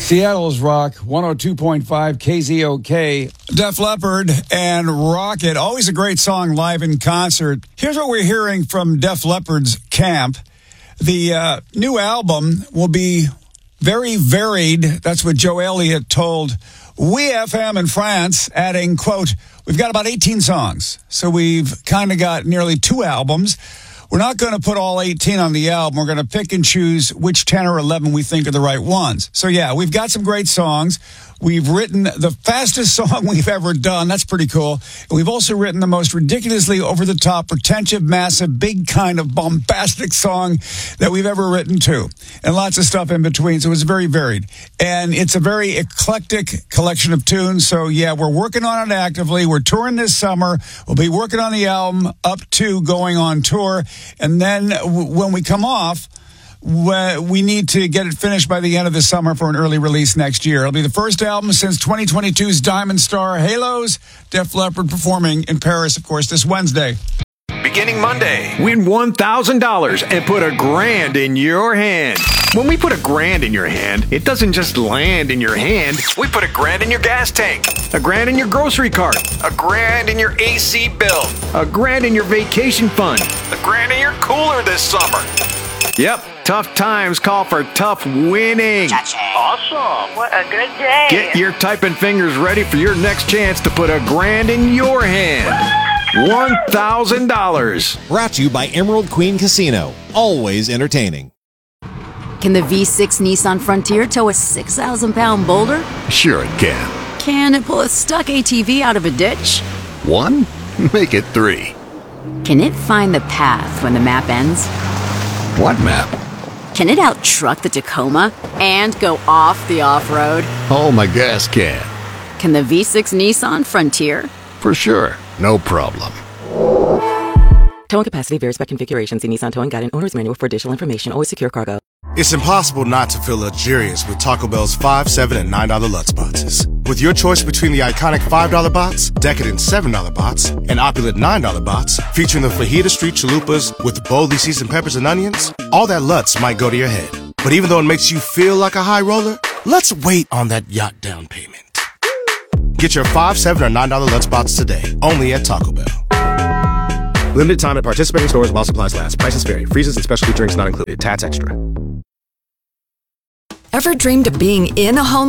Seattle's Rock, 102.5 KZOK. Def Leppard and Rocket, always a great song live in concert. Here's what we're hearing from Def Leppard's camp. The new album will be very varied. That's what Joe Elliott told WeFM in France, adding, quote, "We've got about 18 songs, so we've kind of got nearly 2 albums. We're not going to put all 18 on the album. We're going to pick and choose which 10 or 11 we think are the right ones." So, yeah, we've got some great songs. We've written the fastest song we've ever done. That's pretty cool. And we've also written the most ridiculously over-the-top, pretentious, massive, big kind of bombastic song that we've ever written, too. And lots of stuff in between. So it's very varied. And it's a very eclectic collection of tunes. So, yeah, we're working on it actively. We're touring this summer. We'll be working on the album up to going on tour. And then when we come off, we need to get it finished by the end of the summer for an early release next year. It'll be the first album since 2022's Diamond Star Halos. Def Leppard performing in Paris, of course, this Wednesday. Beginning Monday, win $1,000 and put $1,000 in your hand. When we put $1,000 in your hand, it doesn't just land in your hand. We put $1,000 in your gas tank, $1,000 in your grocery cart, $1,000 in your AC bill, $1,000 in your vacation fund, $1,000 in your cooler this summer. Yep, tough times call for tough winning. Awesome. What a good day. Get your typing fingers ready for your next chance to put $1,000 in your hand. $1,000. Brought to you by Emerald Queen Casino. Always entertaining. Can the V6 Nissan Frontier tow a 6,000-pound boulder? Sure it can. Can it pull a stuck ATV out of a ditch? 1? Make it 3. Can it find the path when the map ends? What map? Can it out-truck the Tacoma and go off the off-road? Oh, my gas can. Can the V6 Nissan Frontier? For sure. No problem. Towing capacity varies by configuration. See Nissan Towing Guide and Owner's Manual for additional information. Always secure cargo. It's impossible not to feel luxurious with Taco Bell's $5, $7, and $9 Lutz boxes. With your choice between the iconic $5 box, decadent $7 box, and opulent $9 box, featuring the Fajita Street Chalupas with boldly seasoned peppers and onions, all that Lutz might go to your head. But even though it makes you feel like a high roller, let's wait on that yacht down payment. Get your $5, $7, or $9 Lutz box today, only at Taco Bell. Limited time at participating stores while supplies last. Prices vary. Freezes and specialty drinks not included. Tats extra. Ever dreamed of being in a home